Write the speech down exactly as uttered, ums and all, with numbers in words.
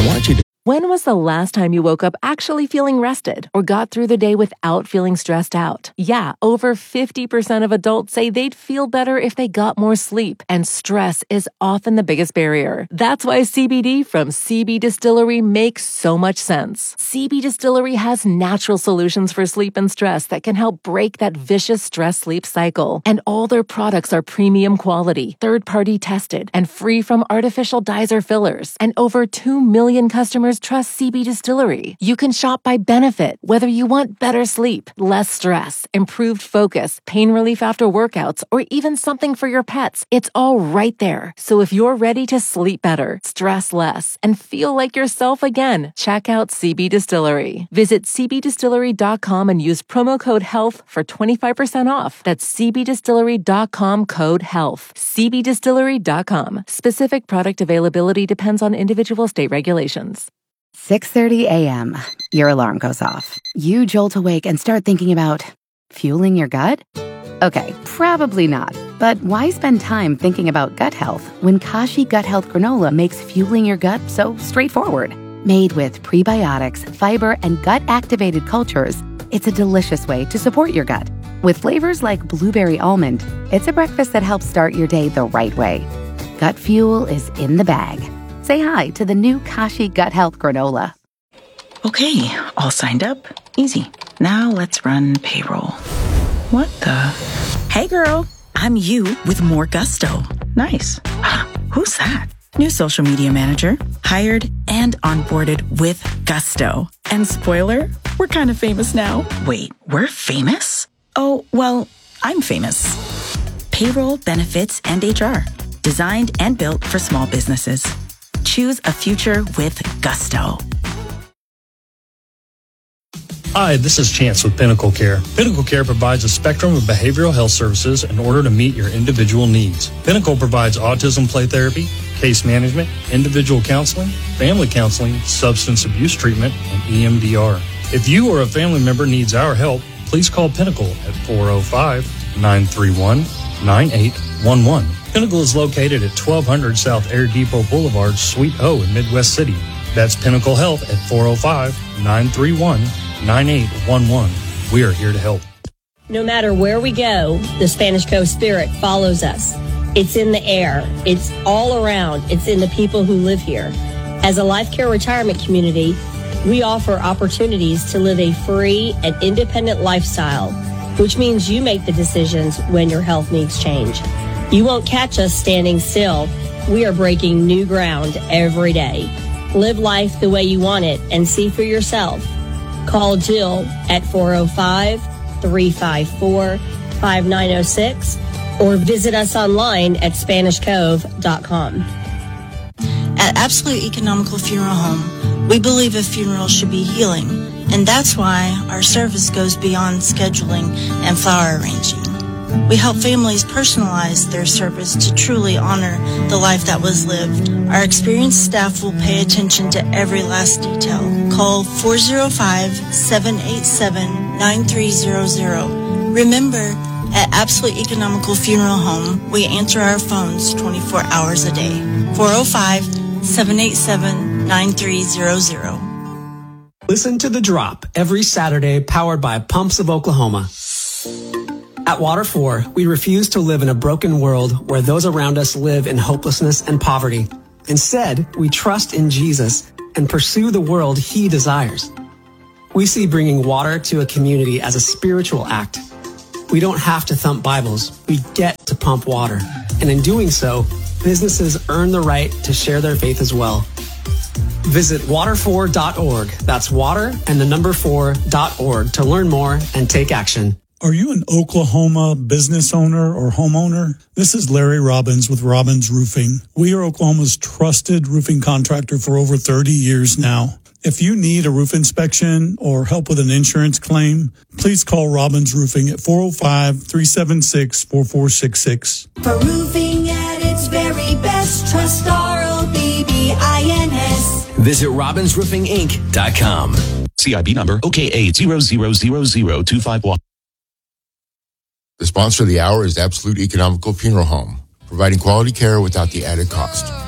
I want you to. When was the last time you woke up actually feeling rested or got through the day without feeling stressed out? Yeah, over fifty percent of adults say they'd feel better if they got more sleep, and stress is often the biggest barrier. That's why C B D from C B Distillery makes so much sense. C B Distillery has natural solutions for sleep and stress that can help break that vicious stress-sleep cycle. And all their products are premium quality, third-party tested, and free from artificial dyes or fillers. And over two million customers trust C B Distillery. You can shop by benefit, whether you want better sleep, less stress, improved focus, pain relief after workouts, or even something for your pets. It's all right there. So if you're ready to sleep better, stress less, and feel like yourself again, check out C B Distillery. Visit c b distillery dot com and use promo code HEALTH for twenty-five percent off. That's c b distillery dot com code HEALTH. c b distillery dot com. Specific product availability depends on individual state regulations. six thirty a.m. Your alarm goes off. You jolt awake and start thinking about fueling your gut? Okay, probably not. But why spend time thinking about gut health when Kashi Gut Health Granola makes fueling your gut so straightforward? Made with prebiotics, fiber, and gut-activated cultures, it's a delicious way to support your gut. With flavors like blueberry almond, it's a breakfast that helps start your day the right way. Gut fuel is in the bag. Say hi to the new Kashi Gut Health Granola. Okay, all signed up. Easy. Now let's run payroll. What the? Hey girl, I'm you with more gusto. Nice. Who's that? New social media manager. Hired and onboarded with gusto. And spoiler, we're kind of famous now. Wait, we're famous? Oh, well, I'm famous. Payroll, benefits, and H R. Designed and built for small businesses. Choose a future with gusto. Hi, this is Chance with Pinnacle Care. Pinnacle Care provides a spectrum of behavioral health services in order to meet your individual needs. Pinnacle provides autism play therapy, case management, individual counseling, family counseling, substance abuse treatment, and E M D R. If you or a family member needs our help, please call Pinnacle at four oh five, nine three one, nine eight one one. Pinnacle is located at twelve hundred South Air Depot Boulevard, Suite O in Midwest City. That's Pinnacle Health at four oh five, nine three one, nine eight one one. We are here to help. No matter where we go, the Spanish Cove spirit follows us. It's in the air. It's all around. It's in the people who live here. As a life care retirement community, we offer opportunities to live a free and independent lifestyle, which means you make the decisions when your health needs change. You won't catch us standing still. We are breaking new ground every day. Live life the way you want it and see for yourself. Call Jill at four oh five, three five four, five nine oh six or visit us online at spanish cove dot com. At Absolute Economical Funeral Home, we believe a funeral should be healing, and that's why our service goes beyond scheduling and flower arranging. We help families personalize their service to truly honor the life that was lived. Our experienced staff will pay attention to every last detail. Call four oh five, seven eight seven, nine three zero zero. Remember, at Absolute Economical Funeral Home, we answer our phones twenty-four hours a day. four oh five, seven eight seven, nine three zero zero. Listen to The Drop every Saturday, powered by Pumps of Oklahoma. At Water four, we refuse to live in a broken world where those around us live in hopelessness and poverty. Instead, we trust in Jesus and pursue the world He desires. We see bringing water to a community as a spiritual act. We don't have to thump Bibles. We get to pump water. And in doing so, businesses earn the right to share their faith as well. Visit water four dot org. That's water and the number four dot org to learn more and take action. Are you an Oklahoma business owner or homeowner? This is Larry Robbins with Robbins Roofing. We are Oklahoma's trusted roofing contractor for over thirty years now. If you need a roof inspection or help with an insurance claim, please call Robbins Roofing at four oh five, three seven six, four four six six. For roofing at its very best, trust R O B B I N S. Visit robbins roofing inc dot com. C I B number O K A zero zero zero zero two five one. The sponsor of the hour is Absolute Economical Funeral Home, providing quality care without the added cost.